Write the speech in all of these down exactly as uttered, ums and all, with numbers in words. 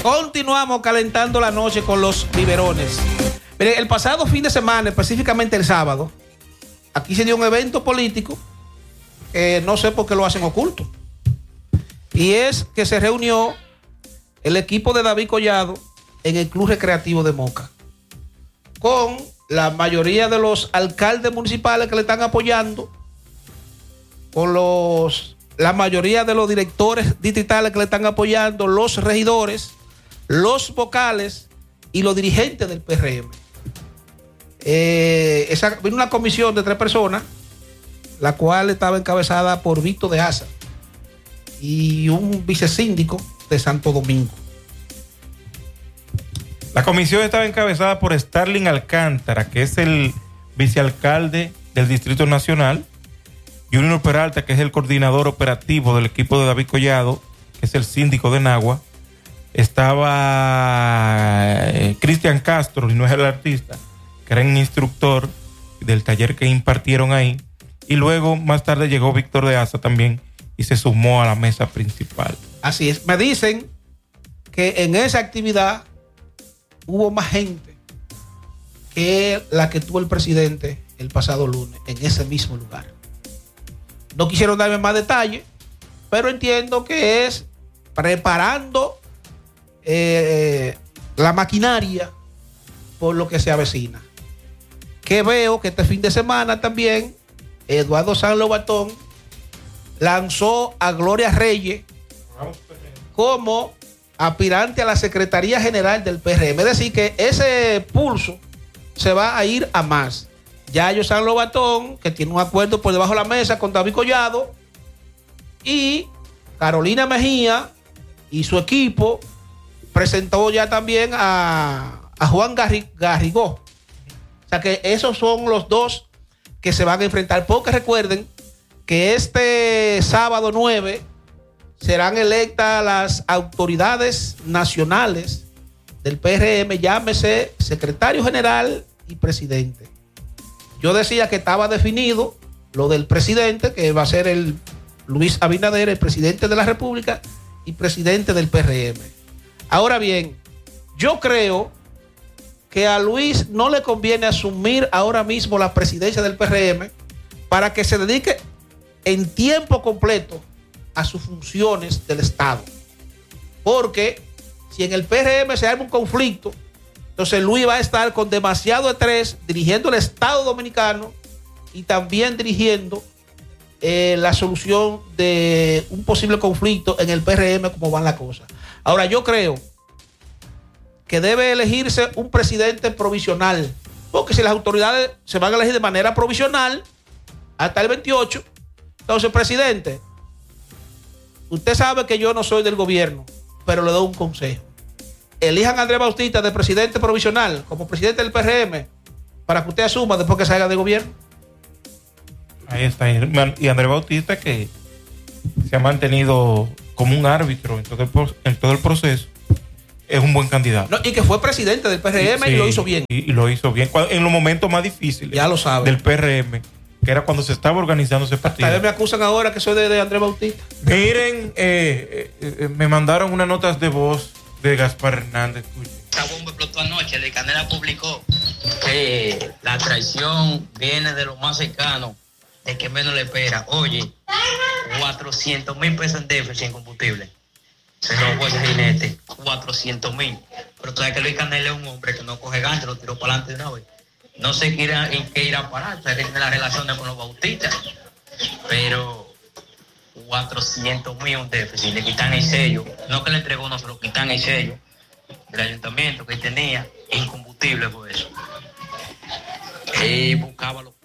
Continuamos calentando la noche con los biberones. Mire, el pasado fin de semana, específicamente el sábado, aquí se dio un evento político que no sé por qué lo hacen oculto. Y es que se reunió el equipo de David Collado en el Club Recreativo de Moca, con la mayoría de los alcaldes municipales que le están apoyando, con los, la mayoría de los directores distritales que le están apoyando, los regidores, los vocales y los dirigentes del P R M. Eh, esa, vino una comisión de tres personas, la cual estaba encabezada por Víctor de Asa y un vicesíndico de Santo Domingo. La comisión estaba encabezada por Starling Alcántara, que es el vicealcalde del Distrito Nacional, Junior Peralta, que es el coordinador operativo del equipo de David Collado, que es el síndico de Nagua. Estaba eh, Cristian Castro, y no es el artista, que era un instructor del taller que impartieron ahí. Y luego, más tarde, llegó Víctor de Asa también y se sumó a la mesa principal. Así es. Me dicen que en esa actividad hubo más gente que la que tuvo el presidente el pasado lunes en ese mismo lugar. No quisieron darme más detalles, pero entiendo que es preparando eh, la maquinaria por lo que se avecina. Que veo que este fin de semana también Eduardo San Lobatón lanzó a Gloria Reyes como aspirante a la Secretaría General del P R M. Es decir, que ese pulso se va a ir a más. Ya yo San Lobatón, que tiene un acuerdo por debajo de la mesa con David Collado, y Carolina Mejía y su equipo presentó ya también a, a Juan Garri, Garrigó. O sea que esos son los dos que se van a enfrentar, porque recuerden que este sábado nueve serán electas las autoridades nacionales del P R M, llámese secretario general y presidente. Yo decía que estaba definido lo del presidente, que va a ser el Luis Abinader, el presidente de la República y presidente del P R M. Ahora bien, yo creo que a Luis no le conviene asumir ahora mismo la presidencia del P R M para que se dedique en tiempo completo a sus funciones del Estado. Porque si en el P R M se arma un conflicto, entonces Luis va a estar con demasiado estrés dirigiendo el Estado Dominicano y también dirigiendo eh, la solución de un posible conflicto en el P R M, como van las cosas. Ahora, yo creo que debe elegirse un presidente provisional, porque si las autoridades se van a elegir de manera provisional hasta el veintiocho, entonces, presidente, usted sabe que yo no soy del gobierno, pero le doy un consejo. Elijan a Andrés Bautista de presidente provisional como presidente del P R M para que usted asuma después que salga de gobierno. Ahí está. Y Andrés Bautista, que se ha mantenido como un árbitro en todo el, en todo el proceso, es un buen candidato. No, y que fue presidente del P R M, sí, y lo hizo bien. Y, y lo hizo bien en los momentos más difíciles, ya lo sabe, del P R M, que era cuando se estaba organizando ese partido. Tal vez me acusan ahora que soy de, de Andrés Bautista. Miren, eh, eh, eh, me mandaron unas notas de voz de Gaspar Hernández. Esta bomba explotó anoche. De Canela publicó que la traición viene de lo más cercano, de que menos le espera. Oye, cuatrocientos mil pesos en déficit en combustible. Se lo voy a jinete, cuatrocientos mil. Pero tú sabes que Luis Canela es un hombre que no coge gancho, lo tiró para adelante de una vez. No sé qué irá, en qué irá a parar, o sea, tiene las relaciones con los bautistas. Pero cuatrocientos mil un déficit, le quitan el sello. No que le entregó, no, se lo quitan el sello del ayuntamiento que tenía en combustible por eso. Él buscaba los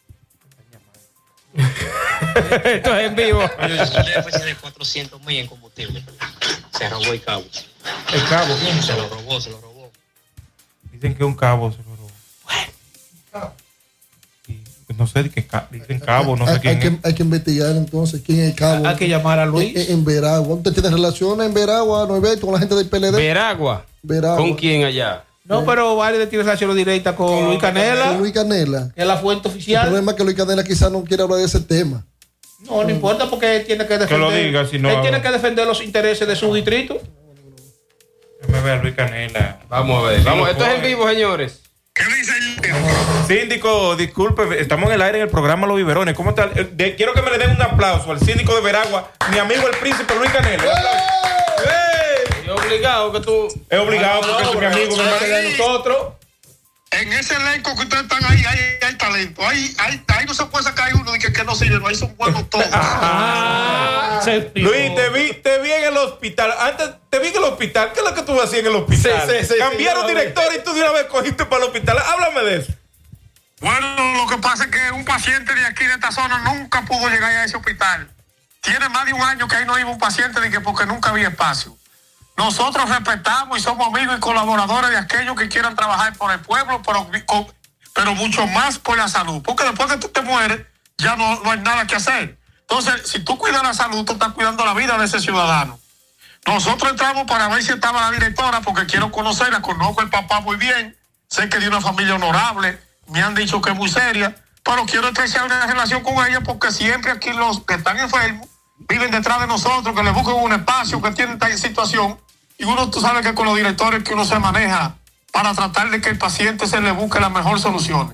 esto es en vivo. Un déficit de cuatrocientos mil en combustible. Se robó el cabo. El cabo, ¿quién? Se lo robó, se lo robó. Dicen que un cabo se lo robó. Bueno. No sé de qué dicen cabo, no sé hay, quién hay, que, hay que investigar entonces quién es el cabo. Hay que llamar a Luis. En, en Veragua. ¿Usted tiene relaciones en Veragua, Norberto, con la gente del P L D? Veragua. Veragua. ¿Con quién allá? No, pero Vale tiene relación directa con, con Luis Canela. Con Luis Canela. Que es la fuente oficial. El problema es que Luis Canela quizás no quiere hablar de ese tema. No, no importa porque él tiene que defender. Que lo diga, si no. Él tiene que defender los intereses de su distrito. Me Déjame ver a Luis Canela. Vamos a ver. Vamos, esto es en vivo, señores. ¿Qué dice el Síndico, disculpe, estamos en el aire en el programa Los Biberones. ¿Cómo está? De- quiero que me le den un aplauso al síndico de Veragua, mi amigo el príncipe Luis Canela. Un aplauso. ¡Ey! Es obligado que tú. Es obligado porque es mi amigo, mi hermano de nosotros. En ese elenco que ustedes están ahí, hay, hay talento. Ahí, ahí, ahí no se puede sacar uno de que, que no sirve, no, ahí son buenos todos. Ah, Luis, te vi, te vi en el hospital. Antes te vi en el hospital. ¿Qué es lo que tú hacías en el hospital? Sí, sí, sí, Cambiaron sí, director y tú de una vez cogiste para el hospital. Háblame de eso. Bueno, lo que pasa es que un paciente de aquí, de esta zona, nunca pudo llegar a ese hospital. Tiene más de un año que ahí no iba un paciente de que porque nunca había espacio. Nosotros respetamos y somos amigos y colaboradores de aquellos que quieran trabajar por el pueblo, pero, con- pero mucho más por la salud. Porque después que tú te mueres, ya no, no hay nada que hacer. Entonces, si tú cuidas la salud, tú estás cuidando la vida de ese ciudadano. Nosotros entramos para ver si estaba la directora, porque quiero conocerla, conozco el papá muy bien, sé que es de una familia honorable, me han dicho que es muy seria, pero quiero estrechar una relación con ella porque siempre aquí los que están enfermos viven detrás de nosotros, que les busquen un espacio, que tienen tal situación, y uno, tú sabes que con los directores que uno se maneja para tratar de que el paciente se le busque la mejor solución.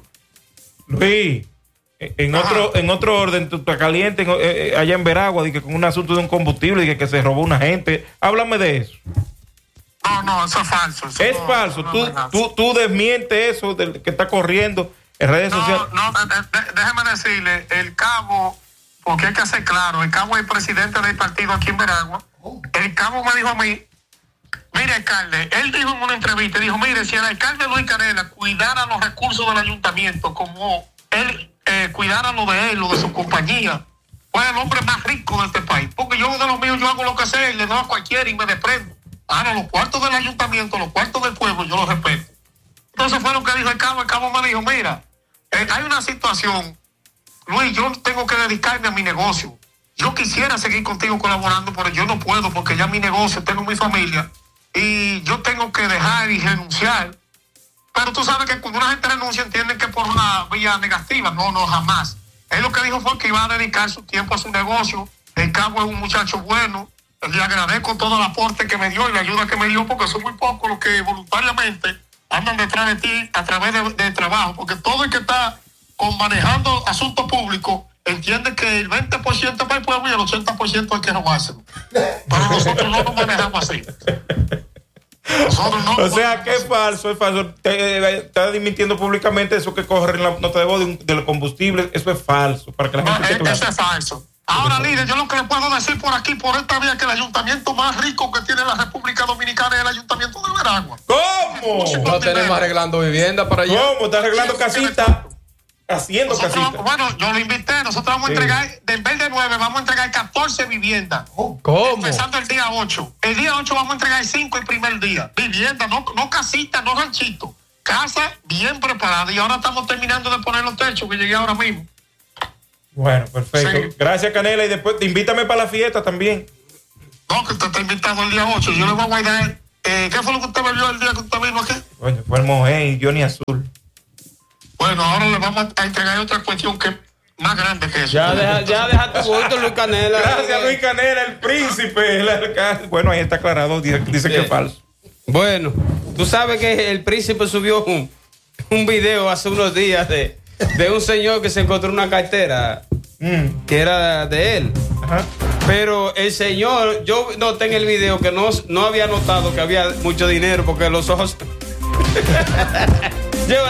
Luis, en Ajá. otro, en otro orden, tú estás caliente en- eh, eh, allá en Veragua, de que con un asunto de un combustible, de que, que se robó una gente. Háblame de eso. No, no, eso es falso. eso Es no- falso. no es Tú, verdad. tú, tú desmientes eso del que está corriendo en redes No, sociales. no, de- de- déjeme decirle, el cabo, porque hay que ser claro, el cabo es el presidente del partido aquí en Veragua. El cabo me dijo a mí, mire, alcalde, él dijo en una entrevista, dijo, mire, si el alcalde Luis Canela cuidara los recursos del ayuntamiento como él eh, cuidara lo de él, lo de su compañía, fue el hombre más rico de este país. Porque yo de los míos, yo hago lo que sé, le doy a cualquiera y me desprendo. Ahora, los cuartos del ayuntamiento, los cuartos del pueblo, yo los respeto. Entonces fue lo que dijo el cabo. El cabo me dijo, mira, eh, hay una situación, Luis, yo tengo que dedicarme a mi negocio. Yo quisiera seguir contigo colaborando, pero yo no puedo porque ya mi negocio, tengo mi familia y yo tengo que dejar y renunciar. Pero tú sabes que cuando una gente renuncia entienden que por una vía negativa. No, no, jamás. Él lo que dijo fue que iba a dedicar su tiempo a su negocio. El cabo es un muchacho bueno. Le agradezco todo el aporte que me dio y la ayuda que me dio, porque son muy pocos los que voluntariamente andan detrás de ti a través de, de trabajo, porque todo el que está con manejando asuntos públicos entiende que el veinte por ciento es para el pueblo y el ochenta por ciento hay que robárselo. Pero nosotros no nos manejamos así. Nosotros no O nos sea, manejamos que es así. falso, es falso. Te- eh, Está admitiendo públicamente eso que corre en la nota de voz de un- del combustible. Eso es falso, para que la No, gente esté e- clara. eso es falso. Ahora, líder, yo lo que le puedo decir por aquí, por esta vía, que el ayuntamiento más rico que tiene la República Dominicana es el ayuntamiento de Veragua. ¿Cómo? No tenemos arreglando vivienda para allá. ¿Cómo? ¿Está arreglando casita? Haciendo Nosotros, casita. bueno, yo lo invité, nosotros vamos Sí. a entregar, del vez de nueve, vamos a entregar catorce viviendas. ¿Cómo? Empezando el día ocho. El día ocho vamos a entregar cinco el primer día. Vivienda, no, no casita, no ranchito. Casa bien preparada. Y ahora estamos terminando de poner los techos, que llegué ahora mismo. Bueno, perfecto. Sí. Gracias, Canela. Y después invítame para la fiesta también. No, que usted está invitado el día ocho. Yo le voy a guardar. Eh, ¿Qué fue lo que usted bebió el día que usted vino aquí? Coño, fue el Mojé y Johnny Azul. Bueno, ahora le vamos a entregar otra cuestión que es más grande que eso. Ya deja, ya deja tu gusto, Luis Canela. Gracias, Luis Canela, el príncipe, el alcalde. Bueno, ahí está aclarado. Dice, dice que es falso. Bueno, tú sabes que el príncipe subió un, un video hace unos días de, de un señor que se encontró una cartera Mm, que era de él. ajá. Pero el señor, yo noté en el video que no, no había notado que había mucho dinero porque los ojos... Yo